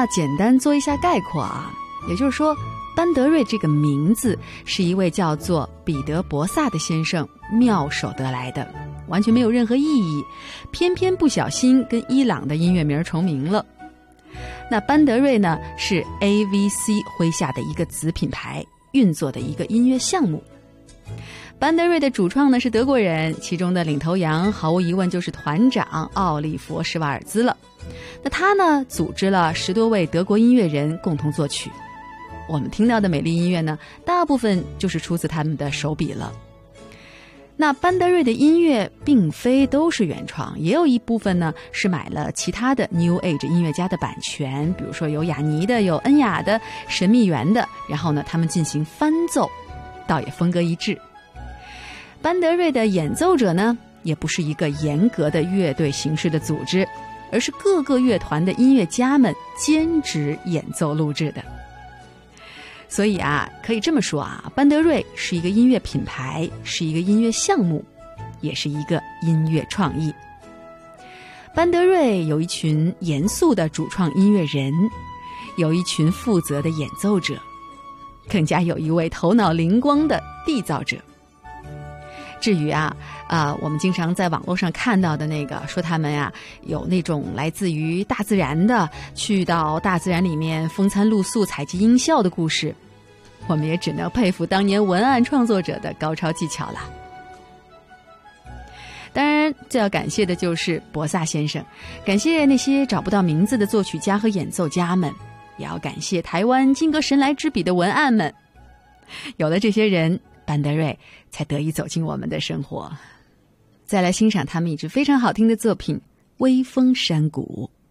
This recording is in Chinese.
那简单做一下概括啊，也就是说，班德瑞这个名字是一位叫做彼得·博萨的先生妙手得来的，完全没有任何意义，偏偏不小心跟伊朗的音乐名重名了。那班德瑞呢，是 AVC 麾下的一个子品牌运作的一个音乐项目。班德瑞的主创呢是德国人，其中的领头羊毫无疑问就是团长奥利弗·施瓦尔兹了。那他呢组织了10多位德国音乐人共同作曲，我们听到的美丽音乐呢，大部分就是出自他们的手笔了。那班德瑞的音乐并非都是原创，也有一部分呢是买了其他的 New Age 音乐家的版权，比如说有雅尼的，有恩雅的，神秘园的，然后呢他们进行翻奏，倒也风格一致。班德瑞的演奏者呢，也不是一个严格的乐队形式的组织，而是各个乐团的音乐家们兼职演奏录制的。所以啊，可以这么说啊，班德瑞是一个音乐品牌，是一个音乐项目，也是一个音乐创意。班德瑞有一群严肃的主创音乐人，有一群负责的演奏者，更加有一位头脑灵光的缔造者。至于我们经常在网络上看到的那个说他们有那种来自于大自然的，去到大自然里面风餐露宿采集音效的故事，我们也只能佩服当年文案创作者的高超技巧了。当然最要感谢的就是博萨先生，感谢那些找不到名字的作曲家和演奏家们，也要感谢台湾金阁神来之笔的文案们。有了这些人，班德瑞才得以走进我们的生活。再来欣赏他们一支非常好听的作品《微风山谷》。